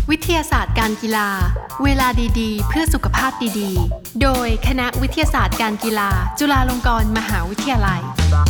วิทยาศาสตร์การกีฬาเวลาดีๆเพื่อสุขภาพดีๆโดยคณะวิทยาศาสตร์การกีฬาจุฬาลงกรณ์มหาวิทยาลัย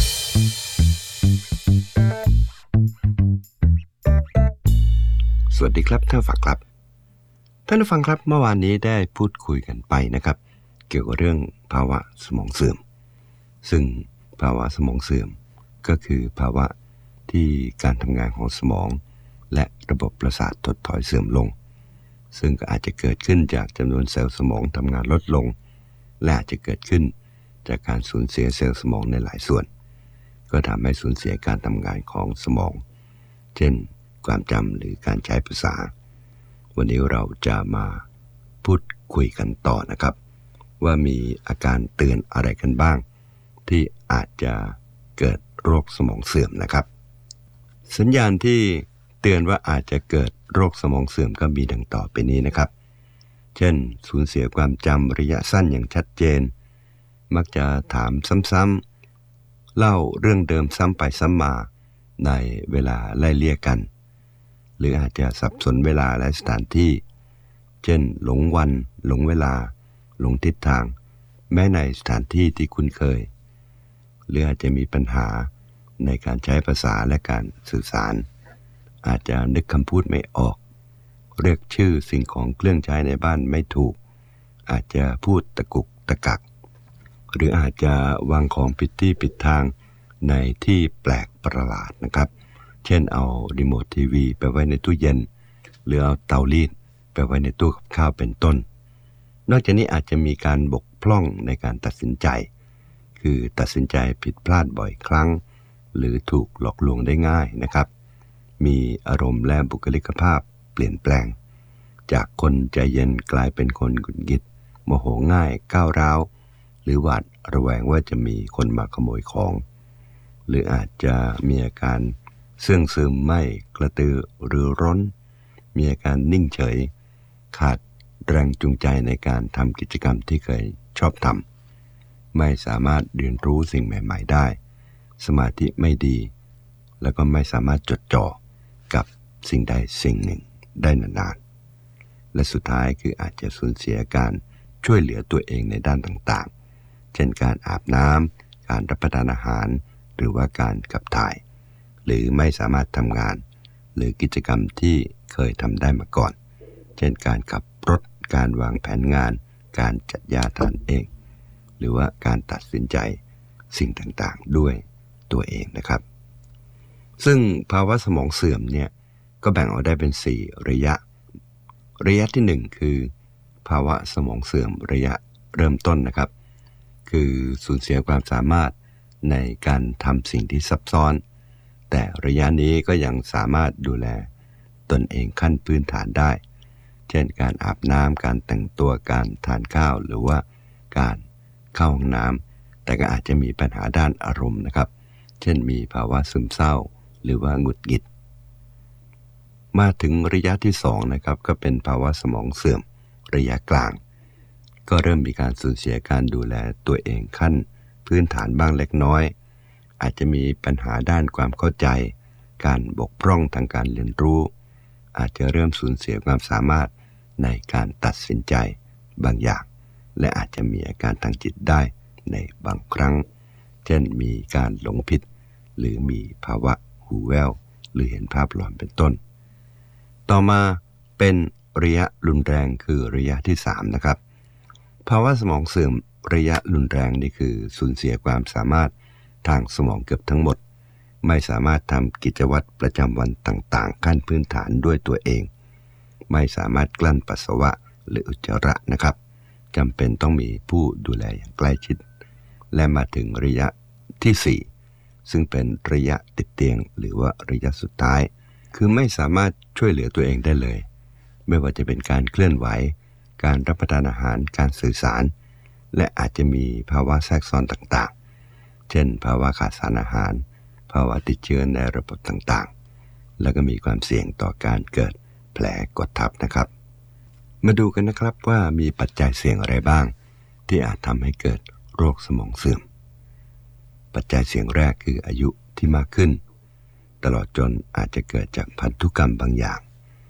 สวัสดีครับท่านผู้ฟังครับเมื่อวานนี้ได้พูดคุยกันไปนะครับเกี่ยวกับเรื่องภาวะสมองเสื่อมซึ่งภาวะสมองเสื่อมก็คือภาวะที่การทำงานของสมองและระบบประสาทถดถอยเสื่อมลงซึ่งก็อาจจะเกิดขึ้นจากจำนวนเซลล์สมองทำงานลดลงและอาจจะเกิดขึ้นจากการสูญเสียเซลล์สมองในหลายส่วนก็ทำให้สูญเสียการทำงานของสมองเช่นความจำหรือการใช้ภาษาวันนี้เราจะมาพูดคุยกันต่อนะครับว่ามีอาการเตือนอะไรกันบ้างที่อาจจะเกิดโรคสมองเสื่อมนะครับสัญญาณที่เตือนว่าอาจจะเกิดโรคสมองเสื่อมก็มีดังต่อไปนี้นะครับเช่นสูญเสียความจำระยะสั้นอย่างชัดเจนมักจะถามซ้ำๆเล่าเรื่องเดิมซ้ำไปซ้ำมาในเวลาไล่เลี่ยกันหรืออาจจะสับสนเวลาและสถานที่เช่นหลงวันหลงเวลาหลงทิศทางแม้ในสถานที่ที่คุ้นเคยหรืออาจจะมีปัญหาในการใช้ภาษาและการสื่อสารอาจจะนึกคำพูดไม่ออกเรียกชื่อสิ่งของเครื่องใช้ในบ้านไม่ถูกอาจจะพูดตะกุกตะกักหรืออาจจะวางของผิดที่ผิดทางในที่แปลกประหลาดนะครับเช่นเอารีโมททีวีไปไว้ในตู้เย็นหรือเอาเตารีดไปไว้ในตู้กับข้าวเป็นต้นนอกจากนี้อาจจะมีการบกพร่องในการตัดสินใจคือตัดสินใจผิดพลาดบ่อยครั้งหรือถูกหลอกลวงได้ง่ายนะครับมีอารมณ์และบุคลิกภาพเปลี่ยนแปลงจากคนใจเย็นกลายเป็นคนหงุดหงิดโมโหง่ายก้าวร้าวหรือหวาดระแวงว่าจะมีคนมาขโมยของหรืออาจจะมีอาการเสื่องซึมไม่กระตือรือร้นมีอาการนิ่งเฉยขาดแรงจูงใจในการทำกิจกรรมที่เคยชอบทำไม่สามารถเรียนรู้สิ่งใหม่ๆได้สมาธิไม่ดีแล้วก็ไม่สามารถจดจ่อกับสิ่งใดสิ่งหนึ่งได้นานๆและสุดท้ายคืออาจจะสูญเสียการช่วยเหลือตัวเองในด้านต่างๆเช่นการอาบน้ำการรับประทานอาหารหรือว่าการขับถ่ายหรือไม่สามารถทำงานหรือกิจกรรมที่เคยทำได้มาก่อนเช่นการขับรถการวางแผนงานการจัดยาทานเองหรือว่าการตัดสินใจสิ่งต่างๆด้วยตัวเองนะครับซึ่งภาวะสมองเสื่อมเนี่ยก็แบ่งออกได้เป็น4ระยะที่1คือภาวะสมองเสื่อมระยะเริ่มต้นนะครับคือสูญเสียความสามารถในการทำสิ่งที่ซับซ้อนแต่ระยะนี้ก็ยังสามารถดูแลตนเองขั้นพื้นฐานได้เช่นการอาบน้ำการแต่งตัวการทานข้าวหรือว่าการเข้าห้องน้ำแต่ก็อาจจะมีปัญหาด้านอารมณ์นะครับเช่นมีภาวะซึมเศร้าหรือว่าหงุดหงิดมาถึงระยะที่2นะครับก็เป็นภาวะสมองเสื่อมระยะกลางก็เริ่มมีการสูญเสียการดูแลตัวเองขั้นพื้นฐานบ้างเล็กน้อยอาจจะมีปัญหาด้านความเข้าใจการบกพร่องทางการเรียนรู้อาจจะเริ่มสูญเสียความสามารถในการตัดสินใจบางอย่างและอาจจะมีอาการทางจิตได้ในบางครั้งเช่นมีการหลงผิดหรือมีภาวะหูแว่วหรือเห็นภาพหลอนเป็นต้นต่อมาเป็นระยะรุนแรงคือระยะที่3นะครับภาวะสมองเสื่อมระยะรุนแรงนี่คือสูญเสียความสามารถทางสมองเกือบทั้งหมดไม่สามารถทำกิจวัตรประจำวันต่างๆขั้นพื้นฐานด้วยตัวเองไม่สามารถกลั้นปัสสาวะหรืออุจจาระนะครับจำเป็นต้องมีผู้ดูแลอย่างใกล้ชิดและมาถึงระยะที่4ซึ่งเป็นระยะติดเตียงหรือว่าระยะสุดท้ายคือไม่สามารถช่วยเหลือตัวเองได้เลยไม่ว่าจะเป็นการเคลื่อนไหวการรับประทานอาหารการสื่อสารและอาจจะมีภาวะแทรกซ้อนต่างๆเช่นภาวะขาดสารอาหารภาวะติดเชื้อในระบบต่างๆแล้วก็มีความเสี่ยงต่อการเกิดแผลกดทับนะครับมาดูกันนะครับว่ามีปัจจัยเสี่ยงอะไรบ้างที่อาจทำให้เกิดโรคสมองเสื่อมปัจจัยเสี่ยงแรกคืออายุที่มากขึ้นตลอดจนอาจจะเกิดจากพันธุกรรมบางอย่าง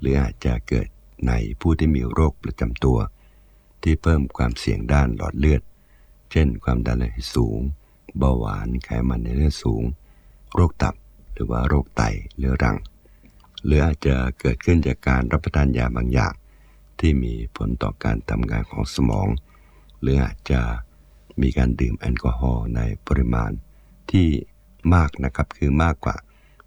หรืออาจจะเกิดในผู้ที่มีโรคประจำตัวที่เพิ่มความเสี่ยงด้านหลอดเลือดเช่นความดันโลหิตสูงเบาหวานไขมันในเลือดสูงโรคตับหรือว่าโรคไตเรื้อรังหรืออาจจะเกิดขึ้นจากการรับประทานยาบางอย่างที่มีผลต่อการทำงานของสมองหรืออาจจะมีการดื่มแอลกอฮอล์ในปริมาณที่มากนะครับคือมากกว่า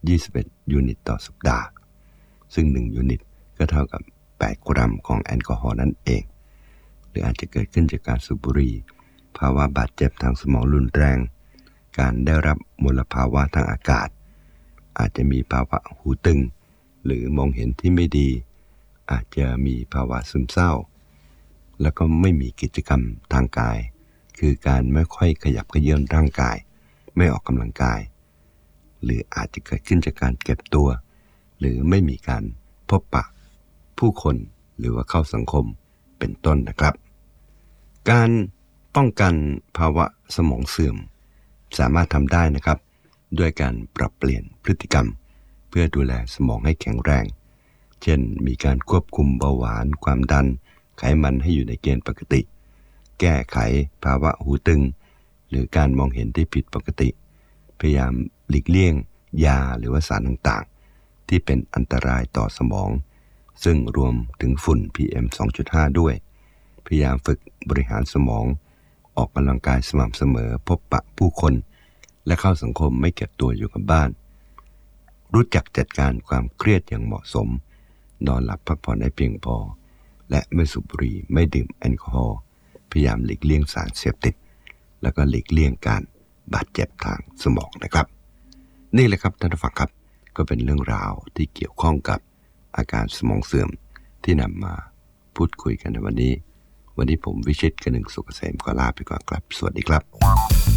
21ยูนิตต่อสัปดาห์ซึ่ง1ยูนิตก็เท่ากับ8กรัมของแอลกอฮอล์นั่นเองหรืออาจจะเกิดขึ้นจากการสูบบุหรี่ภาวะบาดเจ็บทางสมองรุนแรงการได้รับมลภาวะทางอากาศอาจจะมีภาวะหูตึงหรือมองเห็นที่ไม่ดีอาจจะมีภาวะซึมเศร้าแล้วก็ไม่มีกิจกรรมทางกายคือการไม่ค่อยขยับเขยื้อนร่างกายไม่ออกกำลังกายหรืออาจจะเกิดขึ้นจากการเก็บตัวหรือไม่มีการพบปะผู้คนหรือว่าเข้าสังคมเป็นต้นนะครับการป้องกันภาวะสมองเสื่อมสามารถทำได้นะครับด้วยการปรับเปลี่ยนพฤติกรรมเพื่อดูแลสมองให้แข็งแรงเช่นมีการควบคุมเบาหวานความดันไขมันให้อยู่ในเกณฑ์ปกติแก้ไขภาวะหูตึงหรือการมองเห็นที่ผิดปกติพยายามหลีกเลี่ยงยาหรือว่าสารต่างๆที่เป็นอันตรายต่อสมองซึ่งรวมถึงฝุ่น PM 2.5 ด้วยพยายามฝึกบริหารสมองออกกำลังกายสม่ำเสมอพบปะผู้คนและเข้าสังคมไม่เก็บตัวอยู่กับบ้านรู้จักจัดการความเครียดอย่างเหมาะสมนอนหลับพักผ่อนให้เพียงพอและไม่สูบบุหรี่ไม่ดื่มแอลกอฮอล์พยายามหลีกเลี่ยงสารเสพติดแล้วก็หลีกเลี่ยงการบาดเจ็บทางสมองนะครับนี่แหละครับท่านผู้ฟังครับก็เป็นเรื่องราวที่เกี่ยวข้องกับอาการสมองเสื่อมที่นำมาพูดคุยกันในวันนี้ผมวิชิตกนึงสุขเกษมขอลาไปก่อนครับสวัสดีครับ